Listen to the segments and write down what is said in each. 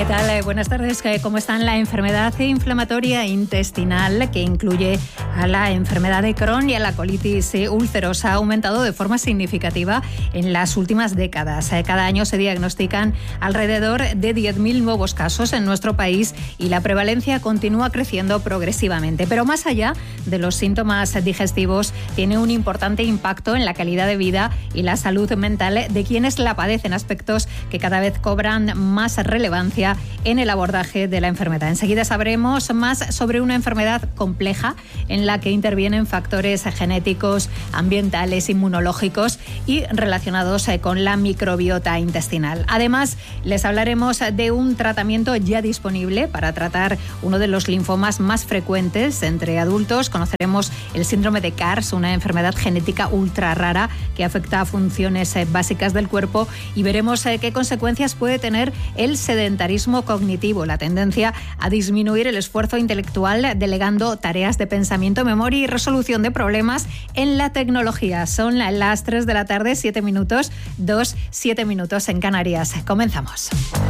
¿Qué tal? Buenas tardes. ¿Cómo están? La enfermedad inflamatoria intestinal, que incluye a la enfermedad de Crohn y a la colitis ulcerosa, ha aumentado de forma significativa en las últimas décadas. Cada año se diagnostican alrededor de 10.000 nuevos casos en nuestro país y la prevalencia continúa creciendo progresivamente. Pero más allá de los síntomas digestivos, tiene un importante impacto en la calidad de vida y la salud mental de quienes la padecen, aspectos que cada vez cobran más relevancia en el abordaje de la enfermedad. Enseguida sabremos más sobre una enfermedad compleja en la que intervienen factores genéticos, ambientales, inmunológicos y relacionados con la microbiota intestinal. Además, les hablaremos de un tratamiento ya disponible para tratar uno de los linfomas más frecuentes entre adultos. Conoceremos el síndrome de Kars, una enfermedad genética ultra rara que afecta a funciones básicas del cuerpo, y veremos qué consecuencias puede tener el sedentarismo cognitivo, la tendencia a disminuir el esfuerzo intelectual delegando tareas de pensamiento, memoria y resolución de problemas en la tecnología. Son las 3 de la tarde, 7 minutos, 7 minutos en Canarias. Comenzamos.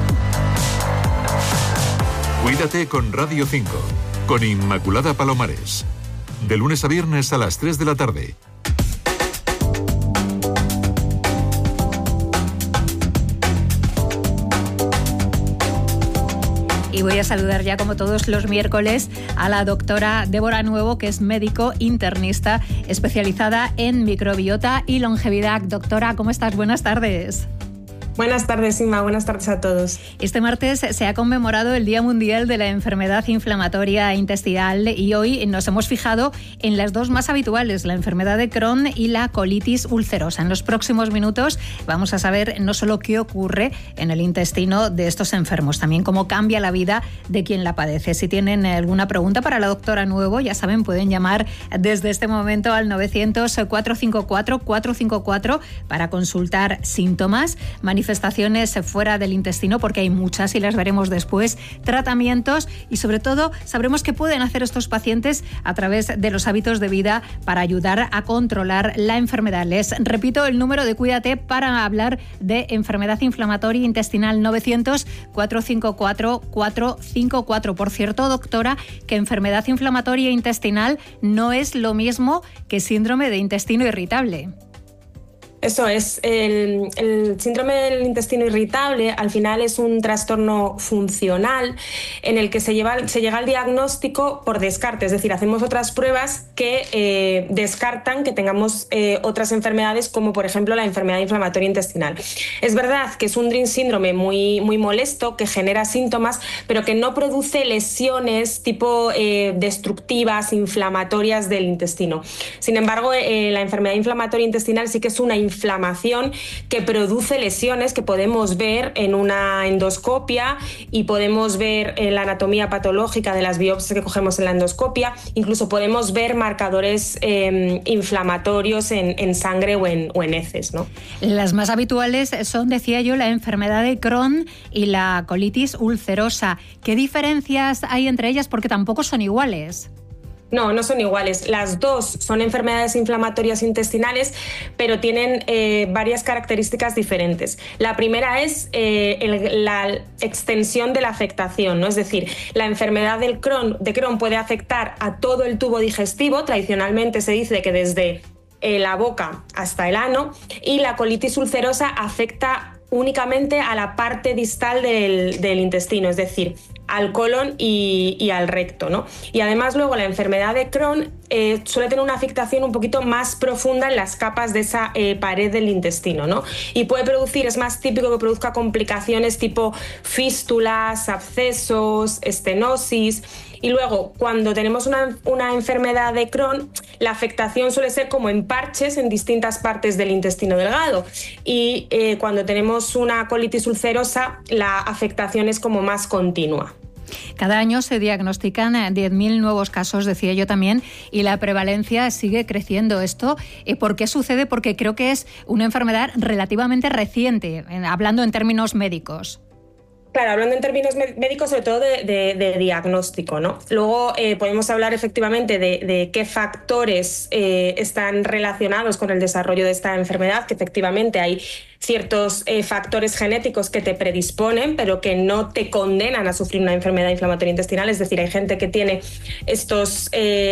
Cuídate con Radio 5, con Inmaculada Palomares. De lunes a viernes a las 3 de la tarde. Y voy a saludar ya, como todos los miércoles, a la doctora Débora Nuevo, que es médico internista especializada en microbiota y longevidad. Doctora, ¿cómo estás? Buenas tardes. Buenas tardes, Inma. Buenas tardes a todos. Este martes se ha conmemorado el Día Mundial de la Enfermedad Inflamatoria Intestinal y hoy nos hemos fijado en las dos más habituales, la enfermedad de Crohn y la colitis ulcerosa. En los próximos minutos vamos a saber no solo qué ocurre en el intestino de estos enfermos, también cómo cambia la vida de quien la padece. Si tienen alguna pregunta para la doctora Nuevo, ya saben, pueden llamar desde este momento al 900-454-454 para consultar síntomas, manifestaciones fuera del intestino, porque hay muchas y las veremos después, tratamientos y sobre todo sabremos qué pueden hacer estos pacientes a través de los hábitos de vida para ayudar a controlar la enfermedad. Les repito el número de Cuídate para hablar de enfermedad inflamatoria intestinal: 900-454-454. Por cierto, doctora, que enfermedad inflamatoria intestinal no es lo mismo que síndrome de intestino irritable. Eso es, el síndrome del intestino irritable al final es un trastorno funcional en el que se llega al diagnóstico por descarte, es decir, hacemos otras pruebas que descartan que tengamos otras enfermedades, como por ejemplo la enfermedad inflamatoria intestinal. Es verdad que es un síndrome muy, muy molesto, que genera síntomas, pero que no produce lesiones tipo destructivas, inflamatorias del intestino. Sin embargo, la enfermedad inflamatoria intestinal sí que es una inflamación que produce lesiones que podemos ver en una endoscopia y podemos ver en la anatomía patológica de las biopsias que cogemos en la endoscopia. Incluso podemos ver marcadores inflamatorios en sangre o en heces, ¿no? Las más habituales son, decía yo, la enfermedad de Crohn y la colitis ulcerosa. ¿Qué diferencias hay entre ellas? Porque tampoco son iguales. No, no son iguales. Las dos son enfermedades inflamatorias intestinales, pero tienen varias características diferentes. La primera es la extensión de la afectación, ¿no? Es decir, la enfermedad de Crohn puede afectar a todo el tubo digestivo. Tradicionalmente se dice que desde la boca hasta el ano, y la colitis ulcerosa afecta únicamente a la parte distal del intestino, es decir, al colon y al recto, ¿no? Y además luego la enfermedad de Crohn suele tener una afectación un poquito más profunda en las capas de esa pared del intestino, ¿no? Y puede producir, es más típico que produzca complicaciones tipo fístulas, abscesos, estenosis. Y luego, cuando tenemos una enfermedad de Crohn, la afectación suele ser como en parches en distintas partes del intestino delgado. Y cuando tenemos una colitis ulcerosa, la afectación es como más continua. Cada año se diagnostican 10.000 nuevos casos, decía yo también, y la prevalencia sigue creciendo. ¿Esto por qué sucede? Porque creo que es una enfermedad relativamente reciente, hablando en términos médicos. Claro, hablando en términos médicos, sobre todo de diagnóstico, ¿no? Luego podemos hablar efectivamente de qué factores están relacionados con el desarrollo de esta enfermedad, que efectivamente hay ciertos factores genéticos que te predisponen, pero que no te condenan a sufrir una enfermedad inflamatoria intestinal. Es decir, hay gente que tiene estos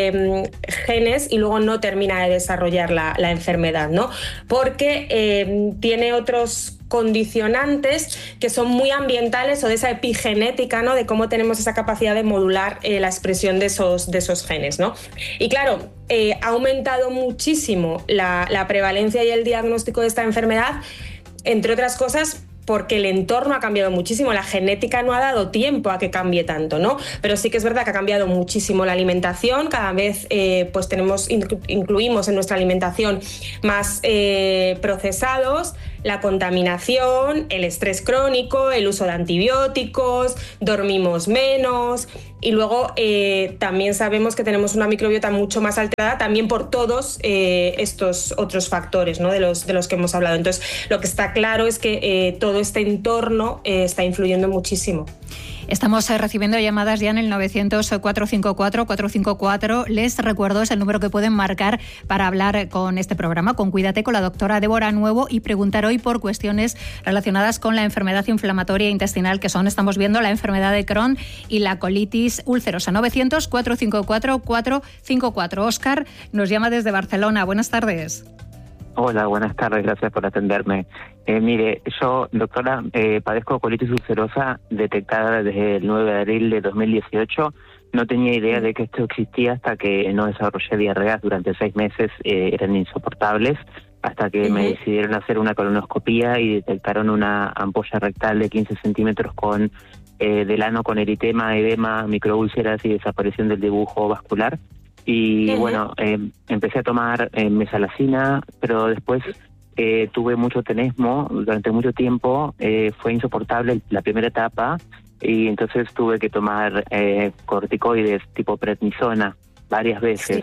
genes y luego no termina de desarrollar la enfermedad, ¿no? Porque tiene otros condicionantes que son muy ambientales o de esa epigenética, ¿no? De cómo tenemos esa capacidad de modular la expresión de esos genes, ¿no? Y claro, ha aumentado muchísimo la prevalencia y el diagnóstico de esta enfermedad, entre otras cosas, porque el entorno ha cambiado muchísimo, la genética no ha dado tiempo a que cambie tanto, ¿no? Pero sí que es verdad que ha cambiado muchísimo la alimentación, cada vez pues incluimos en nuestra alimentación más procesados, la contaminación, el estrés crónico, el uso de antibióticos, dormimos menos y luego también sabemos que tenemos una microbiota mucho más alterada también por todos estos otros factores, ¿no? de los que hemos hablado. Entonces, lo que está claro es que todo este entorno está influyendo muchísimo. Estamos recibiendo llamadas ya en el 900-454-454. Les recuerdo, es el número que pueden marcar para hablar con este programa, con Cuídate, con la doctora Débora Nuevo, y preguntar hoy por cuestiones relacionadas con la enfermedad inflamatoria intestinal, que son, estamos viendo, la enfermedad de Crohn y la colitis ulcerosa. 900-454-454. Óscar nos llama desde Barcelona. Buenas tardes. Hola, buenas tardes, gracias por atenderme. Mire, yo, doctora, padezco colitis ulcerosa detectada desde el 9 de abril de 2018. No tenía idea de que esto existía hasta que no desarrollé diarreas durante 6 meses, eran insoportables, hasta que me decidieron hacer una colonoscopía y detectaron una ampolla rectal de 15 centímetros con del ano con eritema, edema, microúlceras y desaparición del dibujo vascular. Y bueno, empecé a tomar mesalazina, pero después tuve mucho tenesmo durante mucho tiempo, fue insoportable la primera etapa y entonces tuve que tomar corticoides tipo prednisona varias veces.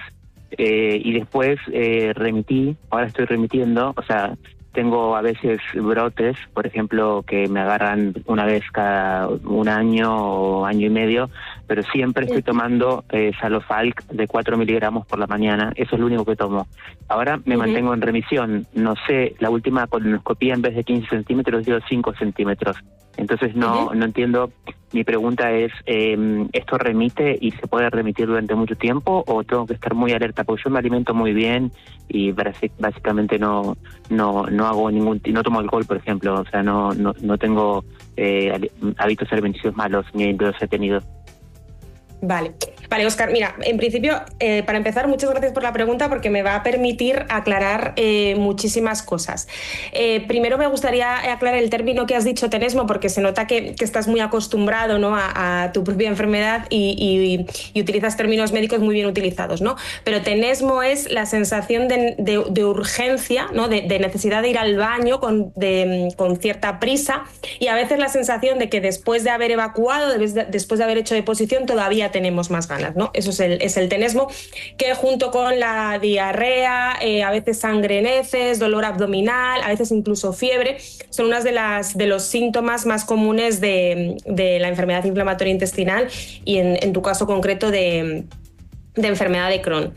Y después remití, ahora estoy remitiendo, o sea, tengo a veces brotes, por ejemplo, que me agarran una vez cada un año o año y medio, pero siempre estoy tomando Salofalc de 4 miligramos por la mañana, eso es lo único que tomo. Ahora me mantengo en remisión, no sé, la última colonoscopía en vez de 15 centímetros dio 5 centímetros, entonces no entiendo. Mi pregunta es, ¿esto remite y se puede remitir durante mucho tiempo o tengo que estar muy alerta? Porque yo me alimento muy bien y básicamente no hago no tomo alcohol, por ejemplo, o sea, no tengo hábitos alimenticios malos ni los he tenido. Vale, Óscar, mira, en principio, para empezar, muchas gracias por la pregunta porque me va a permitir aclarar muchísimas cosas. Primero me gustaría aclarar el término que has dicho, tenesmo, porque se nota que estás muy acostumbrado, ¿no? a tu propia enfermedad y utilizas términos médicos muy bien utilizados, ¿no? Pero tenesmo es la sensación de urgencia, ¿no? de necesidad de ir al baño con cierta prisa y a veces la sensación de que después de haber evacuado, después de haber hecho deposición, todavía tenemos más ganas, ¿no? Eso es el tenesmo, que junto con la diarrea, a veces sangre en heces, dolor abdominal, a veces incluso fiebre, son unas de los síntomas más comunes de la enfermedad inflamatoria intestinal y en tu caso concreto de enfermedad de Crohn.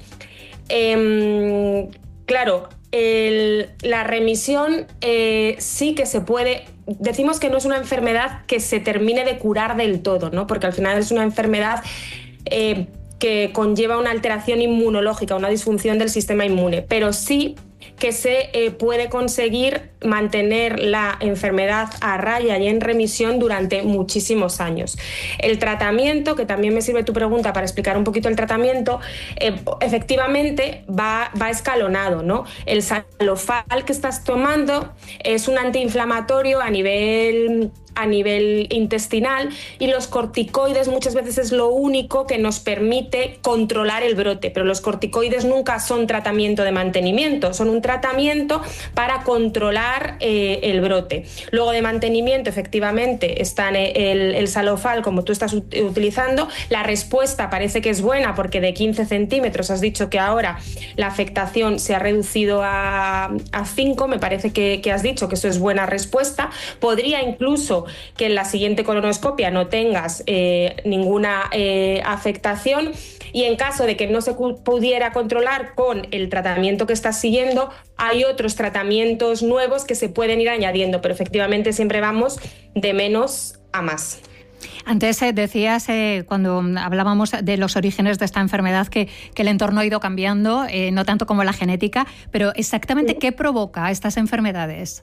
Claro, la remisión sí que se puede. Decimos que no es una enfermedad que se termine de curar del todo, ¿no? Porque al final es una enfermedad que conlleva una alteración inmunológica, una disfunción del sistema inmune, pero sí que se puede conseguir mantener la enfermedad a raya y en remisión durante muchísimos años. El tratamiento, que también me sirve tu pregunta para explicar un poquito el tratamiento, efectivamente va escalonado, ¿no? El Salofal que estás tomando es un antiinflamatorio a nivel intestinal y los corticoides muchas veces es lo único que nos permite controlar el brote, pero los corticoides nunca son tratamiento de mantenimiento, son un tratamiento para controlar el brote. Luego de mantenimiento efectivamente está el Salofal como tú estás utilizando, la respuesta parece que es buena porque de 15 centímetros has dicho que ahora la afectación se ha reducido a 5, me parece que has dicho que eso es buena respuesta. Podría incluso que en la siguiente colonoscopia no tengas ninguna afectación y en caso de que no se pudiera controlar con el tratamiento que estás siguiendo, incluso hay otros tratamientos nuevos que se pueden ir añadiendo, pero efectivamente siempre vamos de menos a más. Antes decías, cuando hablábamos de los orígenes de esta enfermedad, que el entorno ha ido cambiando, no tanto como la genética, pero exactamente ¿qué provoca estas enfermedades?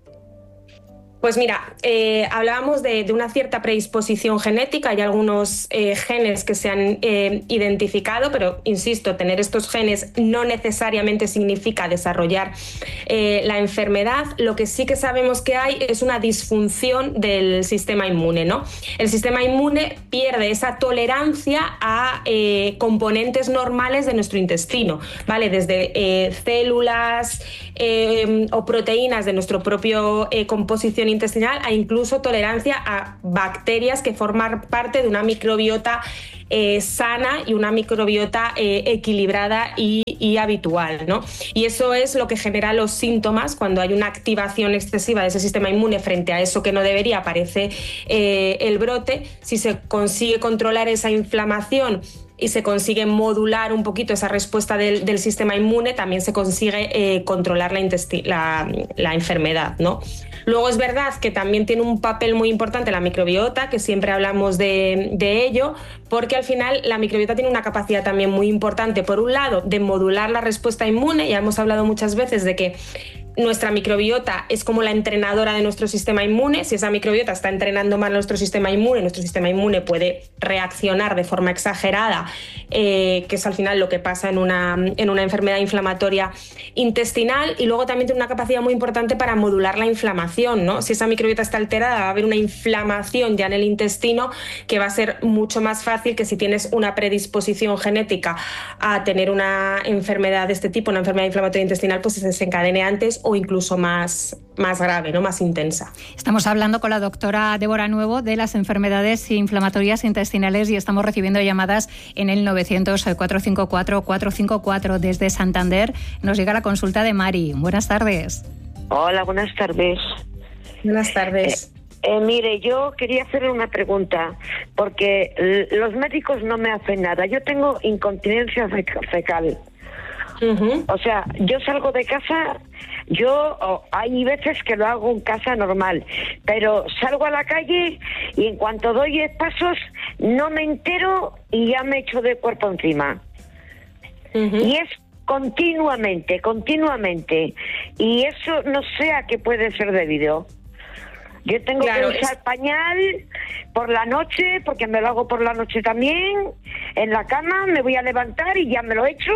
Pues mira, hablábamos de una cierta predisposición genética. Hay algunos genes que se han identificado, pero insisto, tener estos genes no necesariamente significa desarrollar la enfermedad. Lo que sí que sabemos que hay es una disfunción del sistema inmune, ¿no? El sistema inmune pierde esa tolerancia a componentes normales de nuestro intestino, ¿vale? Desde células o proteínas de nuestro propio composición intestinal a incluso tolerancia a bacterias que forman parte de una microbiota sana y una microbiota equilibrada y habitual, ¿no? Y eso es lo que genera los síntomas cuando hay una activación excesiva de ese sistema inmune frente a eso que no debería, aparece el brote. Si se consigue controlar esa inflamación y se consigue modular un poquito esa respuesta del sistema inmune, también se consigue controlar la enfermedad, ¿no? Luego es verdad que también tiene un papel muy importante la microbiota, que siempre hablamos de ello, porque al final la microbiota tiene una capacidad también muy importante, por un lado, de modular la respuesta inmune. Ya hemos hablado muchas veces de que nuestra microbiota es como la entrenadora de nuestro sistema inmune. Si esa microbiota está entrenando mal nuestro sistema inmune puede reaccionar de forma exagerada, que es al final lo que pasa en una enfermedad inflamatoria intestinal. Y luego también tiene una capacidad muy importante para modular la inflamación, ¿no? Si esa microbiota está alterada, va a haber una inflamación ya en el intestino que va a ser mucho más fácil que si tienes una predisposición genética a tener una enfermedad de este tipo, una enfermedad inflamatoria intestinal, pues se desencadene antes o incluso más grave, ¿no? Más intensa. Estamos hablando con la doctora Débora Nuevo de las enfermedades inflamatorias intestinales y estamos recibiendo llamadas en el 900-454-454 desde Santander. Nos llega la consulta de Mari. Buenas tardes. Hola, buenas tardes. Buenas tardes. Mire, yo quería hacerle una pregunta, porque los médicos no me hacen nada. Yo tengo incontinencia fecal. Uh-huh. O sea, yo salgo de casa, hay veces que lo hago en casa normal, pero salgo a la calle y en cuanto doy pasos no me entero y ya me echo de cuerpo encima. Uh-huh. Y es continuamente, y eso no sé a qué puede ser debido. Yo tengo que usar pañal por la noche, porque me lo hago por la noche también, en la cama, me voy a levantar y ya me lo echo.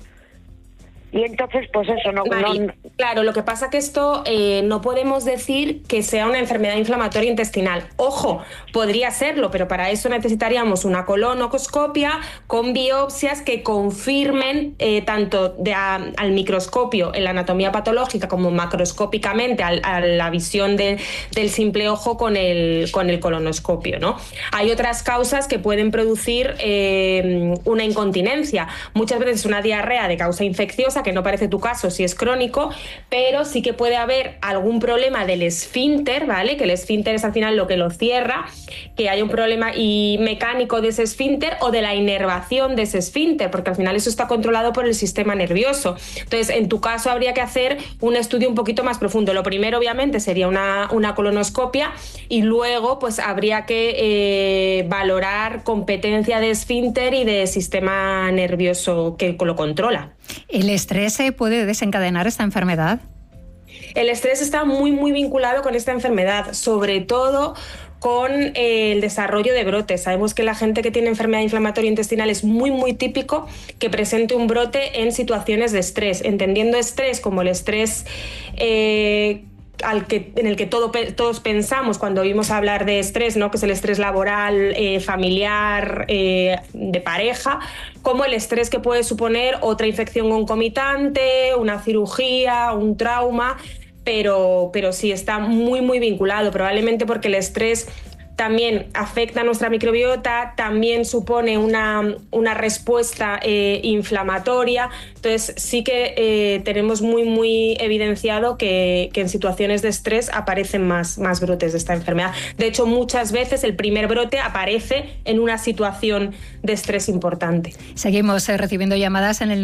Y entonces, pues eso, no... Claro, lo que pasa que esto no podemos decir que sea una enfermedad inflamatoria intestinal. Ojo, podría serlo, pero para eso necesitaríamos una colonoscopia con biopsias que confirmen tanto al microscopio en la anatomía patológica como macroscópicamente a la visión del simple ojo con el colonoscopio, ¿no? Hay otras causas que pueden producir una incontinencia. Muchas veces una diarrea de causa infecciosa, que no parece tu caso si es crónico, pero sí que puede haber algún problema del esfínter, ¿vale? Que el esfínter es al final lo que lo cierra, que hay un problema mecánico de ese esfínter o de la inervación de ese esfínter, porque al final eso está controlado por el sistema nervioso. Entonces, en tu caso habría que hacer un estudio un poquito más profundo. Lo primero, obviamente, sería una colonoscopia y luego pues habría que valorar competencia de esfínter y de sistema nervioso que lo controla. ¿El estrés puede desencadenar esta enfermedad? El estrés está muy, muy vinculado con esta enfermedad, sobre todo con el desarrollo de brotes. Sabemos que la gente que tiene enfermedad inflamatoria intestinal es muy, muy típico que presente un brote en situaciones de estrés, entendiendo estrés como el estrés en el que todos pensamos cuando oímos hablar de estrés, ¿no? Que es el estrés laboral, familiar, de pareja, como el estrés que puede suponer otra infección concomitante, una cirugía, un trauma, pero sí está muy, muy vinculado, probablemente porque el estrés también afecta a nuestra microbiota, también supone una respuesta inflamatoria. Entonces sí que tenemos muy evidenciado que en situaciones de estrés aparecen más brotes de esta enfermedad. De hecho, muchas veces el primer brote aparece en una situación de estrés importante. Seguimos recibiendo llamadas en el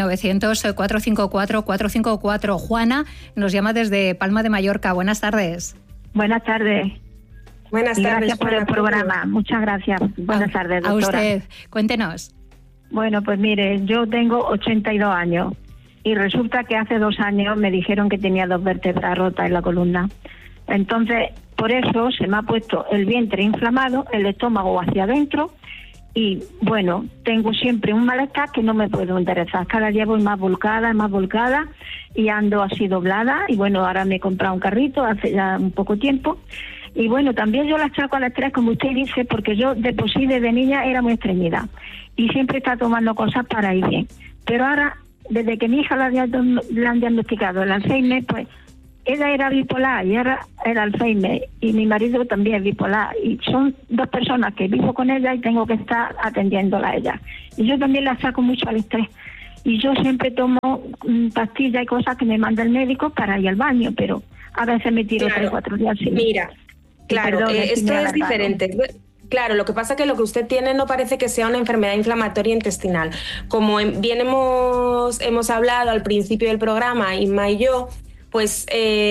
900-454-454. Juana nos llama desde Palma de Mallorca. Buenas tardes. Buenas tardes. Buenas tardes. Gracias por el programa. Muchas gracias. Buenas tardes, doctora. A usted. Cuéntenos. Bueno, pues mire, yo tengo 82 años y resulta que hace 2 años me dijeron que tenía 2 vértebras rotas en la columna. Entonces, por eso se me ha puesto el vientre inflamado, el estómago hacia adentro y, bueno, tengo siempre un malestar que no me puedo enderezar. Cada día voy más volcada y ando así doblada y, bueno, ahora me he comprado un carrito hace ya un poco tiempo. Y bueno, también yo la achaco al estrés, como usted dice, porque yo de por sí desde niña era muy estreñida y siempre está tomando cosas para ir bien. Pero ahora, desde que mi hija le han diagnosticado el Alzheimer, pues ella era bipolar y ahora era Alzheimer y mi marido también es bipolar. Y son 2 personas que vivo con ella y tengo que estar atendiéndola a ella. Y yo también la achaco mucho al estrés. Y yo siempre tomo pastillas y cosas que me manda el médico para ir al baño, pero a veces me tiro 3 o 4 días sin. Mira. Claro, esto es diferente. Claro, lo que pasa es que lo que usted tiene no parece que sea una enfermedad inflamatoria intestinal. Como bien hemos hablado al principio del programa, Inma y yo, pues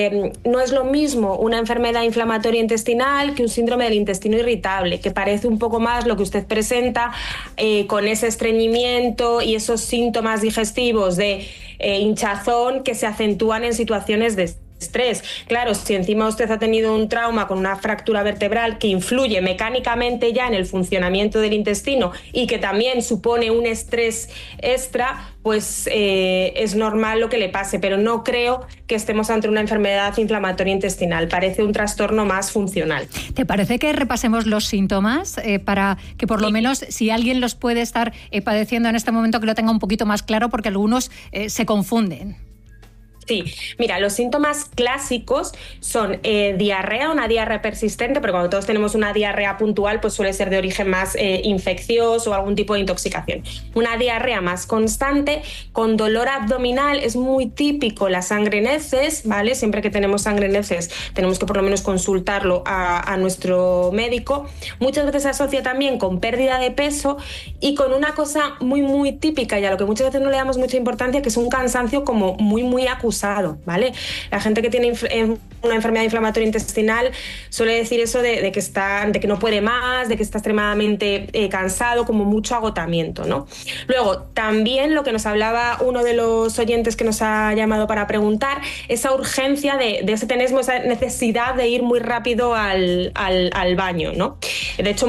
no es lo mismo una enfermedad inflamatoria intestinal que un síndrome del intestino irritable, que parece un poco más lo que usted presenta con ese estreñimiento y esos síntomas digestivos de hinchazón que se acentúan en situaciones de estrés. Claro, si encima usted ha tenido un trauma con una fractura vertebral que influye mecánicamente ya en el funcionamiento del intestino y que también supone un estrés extra, pues es normal lo que le pase, pero no creo que estemos ante una enfermedad inflamatoria intestinal. Parece un trastorno más funcional. ¿Te parece que repasemos los síntomas para que por lo menos si alguien los puede estar padeciendo en este momento que lo tenga un poquito más claro, porque algunos se confunden? Sí, mira, los síntomas clásicos son diarrea, una diarrea persistente, pero cuando todos tenemos una diarrea puntual, pues suele ser de origen más infeccioso o algún tipo de intoxicación. Una diarrea más constante, con dolor abdominal, es muy típico la sangre en heces, ¿vale? Siempre que tenemos sangre en heces tenemos que por lo menos consultarlo a nuestro médico. Muchas veces se asocia también con pérdida de peso y con una cosa muy típica y a lo que muchas veces no le damos mucha importancia, que es un cansancio como muy acusado, ¿vale? La gente que tiene una enfermedad inflamatoria intestinal suele decir eso de que no puede más, de que está extremadamente cansado, como mucho agotamiento, ¿no? Luego, también lo que nos hablaba uno de los oyentes que nos ha llamado para preguntar, esa urgencia de ese tenesmo, esa necesidad de ir muy rápido al baño, ¿no? De hecho,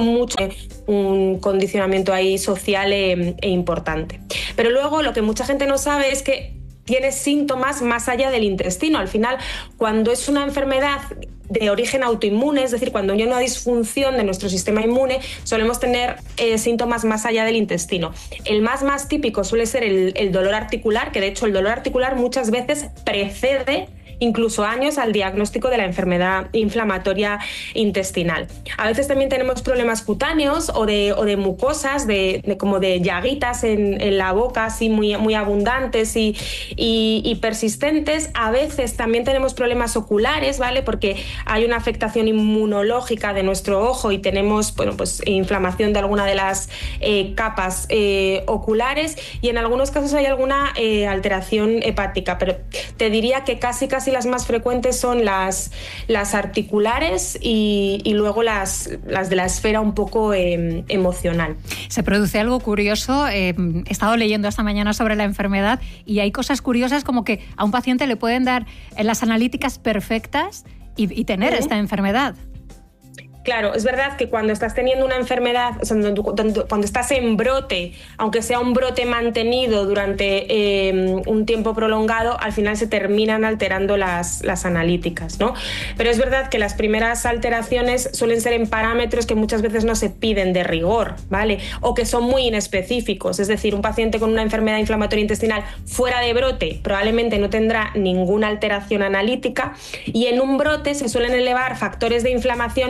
un condicionamiento ahí social e importante. Pero luego, lo que mucha gente no sabe es que tiene síntomas más allá del intestino. Al final, cuando es una enfermedad de origen autoinmune, es decir, cuando hay una disfunción de nuestro sistema inmune, solemos tener síntomas más allá del intestino. El más típico suele ser el dolor articular, que de hecho el dolor articular muchas veces precede incluso años al diagnóstico de la enfermedad inflamatoria intestinal. A veces también tenemos problemas cutáneos o de mucosas, como de llaguitas en la boca, así muy abundantes y persistentes. A veces también tenemos problemas oculares, ¿vale? Porque hay una afectación inmunológica de nuestro ojo y tenemos, pues inflamación de alguna de las capas oculares, y en algunos casos hay alguna alteración hepática, pero te diría que casi las más frecuentes son las articulares y luego las de la esfera un poco emocional. Se produce algo curioso, he estado leyendo esta mañana sobre la enfermedad y hay cosas curiosas como que a un paciente le pueden dar las analíticas perfectas y tener esta enfermedad. Claro, es verdad que cuando estás teniendo una enfermedad, o sea, cuando estás en brote, aunque sea un brote mantenido durante un tiempo prolongado, al final se terminan alterando las analíticas, ¿no? Pero es verdad que las primeras alteraciones suelen ser en parámetros que muchas veces no se piden de rigor, ¿vale? O que son muy inespecíficos, es decir, un paciente con una enfermedad inflamatoria intestinal fuera de brote probablemente no tendrá ninguna alteración analítica, y en un brote se suelen elevar factores de inflamación muy inespecíficos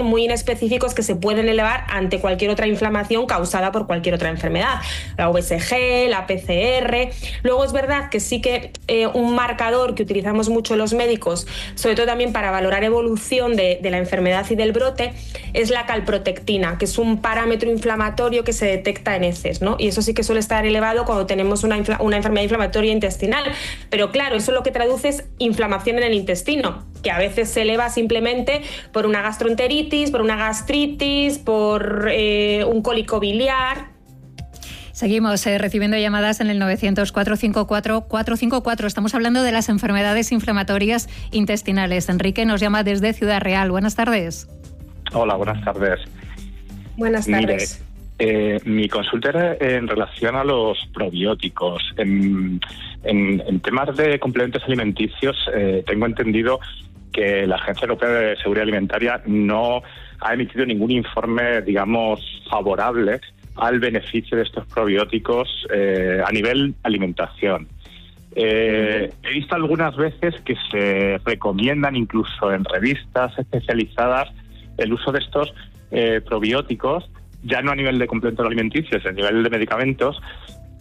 específicos que se pueden elevar ante cualquier otra inflamación causada por cualquier otra enfermedad, la VSG, la PCR. Luego es verdad que sí que un marcador que utilizamos mucho los médicos, sobre todo también para valorar evolución de la enfermedad y del brote, es la calprotectina, que es un parámetro inflamatorio que se detecta en heces, ¿no? Y eso sí que suele estar elevado cuando tenemos una enfermedad inflamatoria intestinal. Pero claro, eso lo que traduce es inflamación en el intestino, que a veces se eleva simplemente por una gastroenteritis, por una gastritis, por un cólico biliar. Seguimos recibiendo llamadas en el 900-454-454. Estamos hablando de las enfermedades inflamatorias intestinales. Enrique nos llama desde Ciudad Real. Buenas tardes. Hola, buenas tardes. Buenas tardes. Mire, mi consulta era en relación a los probióticos. En temas de complementos alimenticios, tengo entendido que la Agencia Europea de Seguridad Alimentaria no ha emitido ningún informe, digamos, favorable al beneficio de estos probióticos a nivel alimentación. He visto algunas veces que se recomiendan, incluso en revistas especializadas, el uso de estos probióticos, ya no a nivel de complementos alimenticios, a nivel de medicamentos,